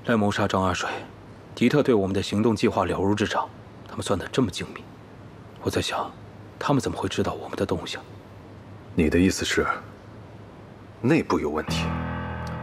来谋杀张阿水，迪特对我们的行动计划了如指掌，他们算得这么精密。我在想，他们怎么会知道我们的动向？ 你的意思是，内部有问题？